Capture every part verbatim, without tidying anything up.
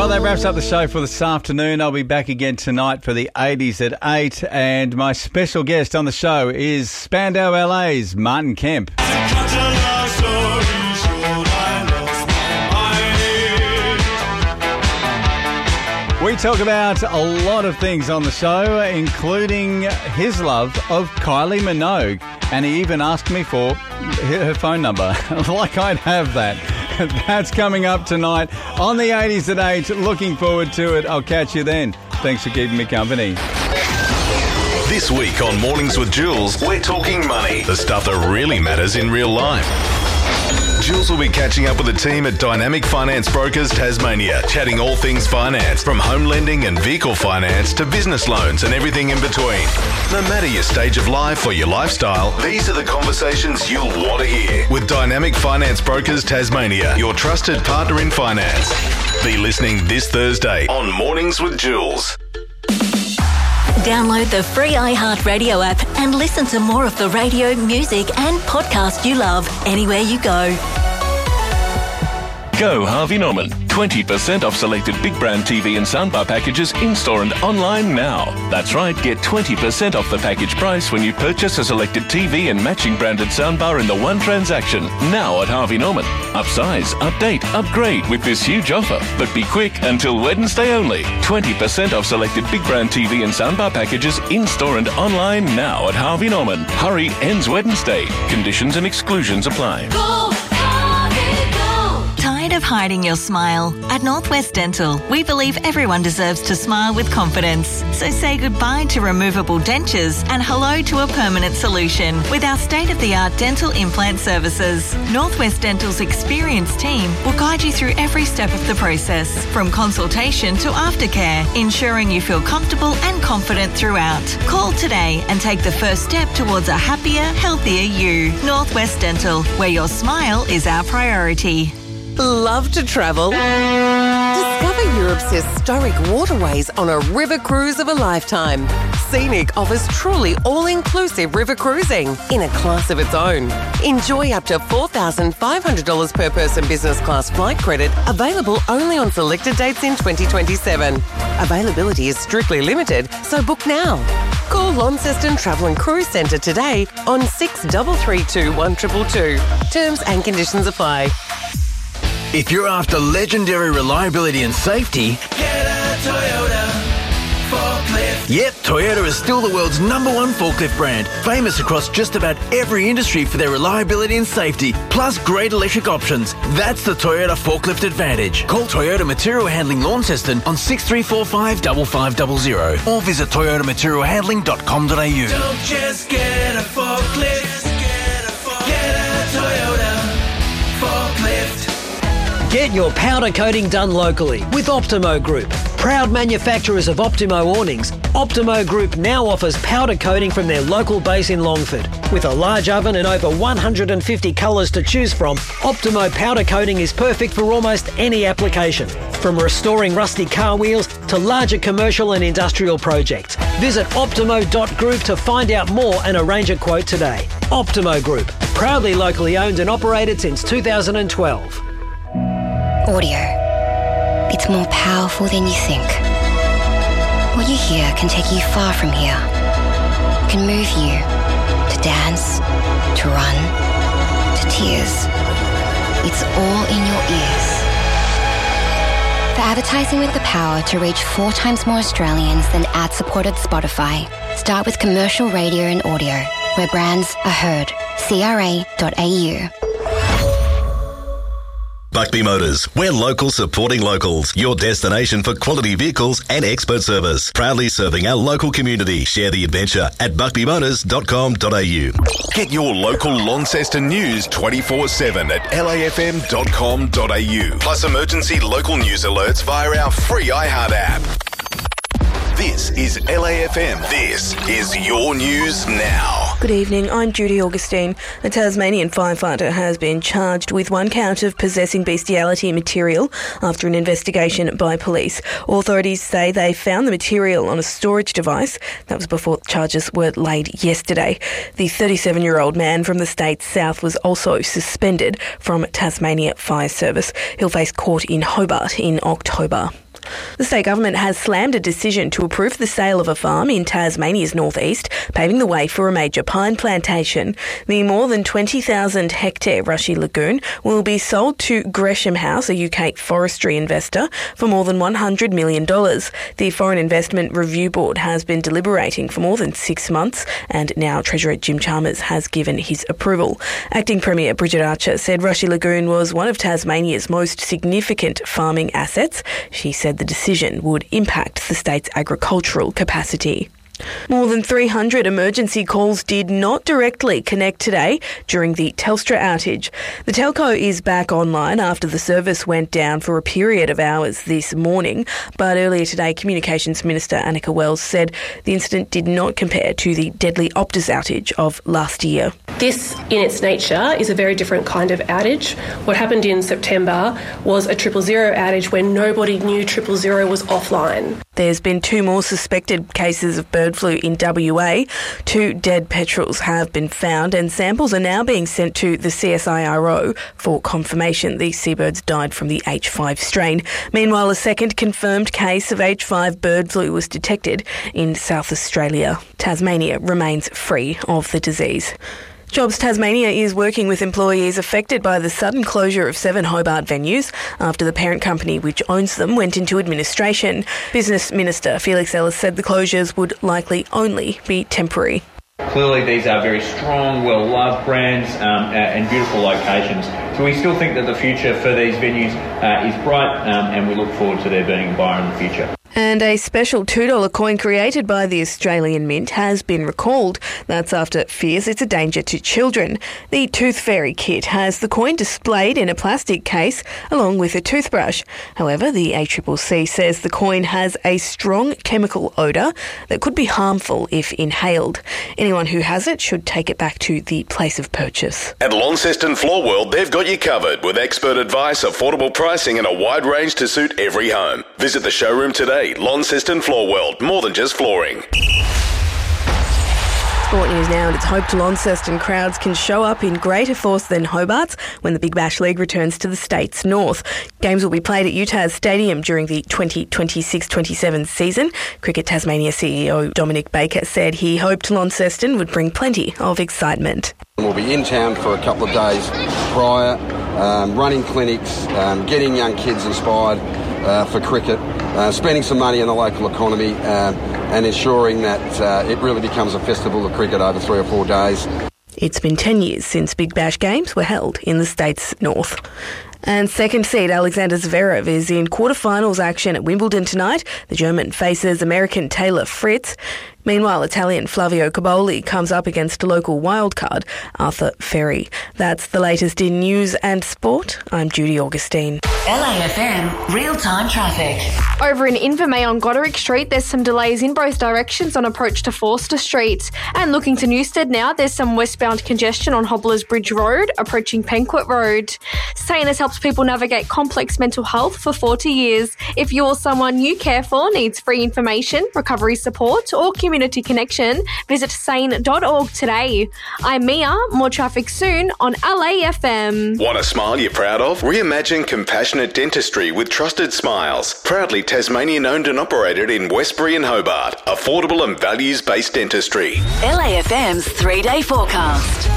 Well, that wraps up the show for this afternoon. I'll be back again tonight for the eighties at eight. And my special guest on the show is Spandau L A's Martin Kemp. We talk about a lot of things on the show, including his love of Kylie Minogue. And he even asked me for her phone number. Like I'd have that. That's coming up tonight on the eighties at eight. Looking forward to it. I'll catch you then. Thanks for keeping me company. This week on Mornings with Jules, we're talking money, the stuff that really matters in real life. Jules will be catching up with the team at Dynamic Finance Brokers Tasmania, chatting all things finance, from home lending and vehicle finance to business loans and everything in between. No matter your stage of life or your lifestyle, these are the conversations you'll want to hear. With Dynamic Finance Brokers Tasmania, your trusted partner in finance. Be listening this Thursday on Mornings with Jules. Download the free iHeartRadio app and listen to more of the radio, music and podcast you love anywhere you go. Go Harvey Norman. twenty percent off selected big brand T V and soundbar packages in-store and online now. That's right, get twenty percent off the package price when you purchase a selected T V and matching branded soundbar in the one transaction. Now at Harvey Norman. Upsize, update, upgrade with this huge offer. But be quick, until Wednesday only. twenty percent off selected big brand T V and soundbar packages in-store and online now at Harvey Norman. Hurry, ends Wednesday. Conditions and exclusions apply. Go, Harvey, go! Tired of hiding your smile? At Northwest Dental, we believe everyone deserves to smile with confidence. So say goodbye to removable dentures and hello to a permanent solution with our state-of-the-art dental implant services. Northwest Dental's experienced team will guide you through every step of the process, from consultation to aftercare, ensuring you feel comfortable and confident throughout. Call today and take the first step towards a happier, healthier you. Northwest Dental, where your smile is our priority. Love to travel? Discover Europe's historic waterways on a river cruise of a lifetime. Scenic offers truly all-inclusive river cruising in a class of its own. Enjoy up to four thousand five hundred dollars per person business class flight credit, available only on selected dates in twenty twenty-seven. Availability is strictly limited, so book now. Call Launceston Travel and Cruise Centre today on six three three two, one two two two. Terms and conditions apply. If you're after legendary reliability and safety, get a Toyota forklift. Yep, Toyota is still the world's number one forklift brand, famous across just about every industry for their reliability and safety, plus great electric options. That's the Toyota Forklift Advantage. Call Toyota Material Handling Launceston on six three four five, five five zero zero or visit toyota material handling dot com dot a u. Don't just get a forklift, get a, forklift. Get a Toyota forklift. Get your powder coating done locally with Optimo Group. Proud manufacturers of Optimo awnings, Optimo Group now offers powder coating from their local base in Longford. With a large oven and over one hundred fifty colours to choose from, Optimo powder coating is perfect for almost any application. From restoring rusty car wheels to larger commercial and industrial projects. Visit optimo dot group to find out more and arrange a quote today. Optimo Group, proudly locally owned and operated since two thousand twelve. Audio. It's more powerful than you think. What you hear can take you far from here. It can move you to dance, to run, to tears. It's all in your ears. For advertising with the power to reach four times more Australians than ad-supported Spotify, start with commercial radio and audio, where brands are heard. C R A dot A U. Buckby Motors. We're local supporting locals. Your destination for quality vehicles and expert service. Proudly serving our local community. Share the adventure at buckby motors dot com dot a u. Get your local Launceston news twenty-four seven at l a f m dot com dot a u. Plus emergency local news alerts via our free iHeart app. This is L A F M. This is your news now. Good evening, I'm Judy Augustine. A Tasmanian firefighter has been charged with one count of possessing bestiality material after an investigation by police. Authorities say they found the material on a storage device. That was before charges were laid yesterday. The thirty-seven-year-old man from the state's south was also suspended from Tasmania Fire Service. He'll face court in Hobart in October. The state government has slammed a decision to approve the sale of a farm in Tasmania's northeast, paving the way for a major pine plantation. The more than twenty thousand hectare Rushy Lagoon will be sold to Gresham House, a U K forestry investor, for more than one hundred million dollars. The Foreign Investment Review Board has been deliberating for more than six months, and now Treasurer Jim Chalmers has given his approval. Acting Premier Bridget Archer said Rushy Lagoon was one of Tasmania's most significant farming assets. She said the decision would impact the state's agricultural capacity. More than three hundred emergency calls did not directly connect today during the Telstra outage. The telco is back online after the service went down for a period of hours this morning, but earlier today Communications Minister Annika Wells said the incident did not compare to the deadly Optus outage of last year. This, in its nature, is a very different kind of outage. What happened in September was a triple zero outage when nobody knew triple zero was offline. There's been two more suspected cases of bird flu in W A. Two dead petrels have been found and samples are now being sent to the C S I R O for confirmation the seabirds died from the H five strain. Meanwhile, a second confirmed case of H five bird flu was detected in South Australia. Tasmania remains free of the disease. Jobs Tasmania is working with employees affected by the sudden closure of seven Hobart venues after the parent company which owns them went into administration. Business Minister Felix Ellis said the closures would likely only be temporary. Clearly these are very strong, well-loved brands um, and beautiful locations. So we still think that the future for these venues uh, is bright um, and we look forward to there being a buyer in the future. And a special two dollar coin created by the Australian Mint has been recalled. That's after fears it's a danger to children. The Tooth Fairy kit has the coin displayed in a plastic case along with a toothbrush. However, the A C C C says the coin has a strong chemical odour that could be harmful if inhaled. Anyone who has it should take it back to the place of purchase. At Launceston Floor World, they've got you covered with expert advice, affordable pricing and a wide range to suit every home. Visit the showroom today. Launceston Floor World, more than just flooring. Sport news now, and it's hoped Launceston crowds can show up in greater force than Hobart's when the Big Bash League returns to the state's north. Games will be played at Utah's Stadium during the twenty twenty-six twenty-seven season. Cricket Tasmania C E O Dominic Baker said he hoped Launceston would bring plenty of excitement. We'll be in town for a couple of days prior, um, running clinics, um, getting young kids inspired uh, for cricket, uh, spending some money in the local economy uh, and ensuring that uh, it really becomes a festival of cricket over three or four days. It's been ten years since Big Bash games were held in the state's north. And second seed Alexander Zverev is in quarterfinals action at Wimbledon tonight. The German faces American Taylor Fritz. Meanwhile, Italian Flavio Caboli comes up against local wildcard Arthur Ferry. That's the latest in news and sport. I'm Judy Augustine. L A F M real-time traffic. Over in Invermay on Goderic Street, there's some delays in both directions on approach to Forster Street. And looking to Newstead now, there's some westbound congestion on Hobblers Bridge Road, approaching Penquet Road. Sane has helped people navigate complex mental health for forty years. If you or someone you care for needs free information, recovery support or community connection, visit sane dot org today. I'm Mia. More traffic soon on L A F M. Want a smile you're proud of? Reimagine compassionate dentistry with Trusted Smiles. Proudly Tasmanian owned and operated in Westbury and Hobart. Affordable and values-based dentistry. L A F M's three-day forecast.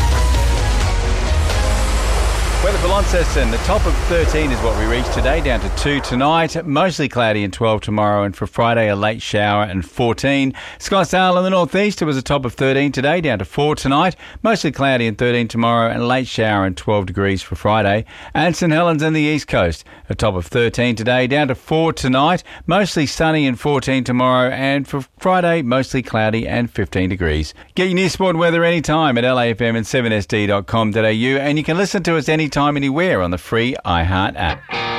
Weather for Launceston, the top of thirteen is what we reached today, down to two tonight, mostly cloudy and twelve tomorrow, and for Friday a late shower and fourteen. Scottsdale in the northeast, it was a top of thirteen today, down to four tonight, mostly cloudy and thirteen tomorrow, and a late shower and twelve degrees for Friday. And St Helens in the east coast, a top of thirteen today, down to four tonight, mostly sunny and fourteen tomorrow, and for Friday mostly cloudy and fifteen degrees. Get your news sport weather anytime at L A F M and seven S D dot com dot A U, and you can listen to us anytime, anywhere on the free iHeart app.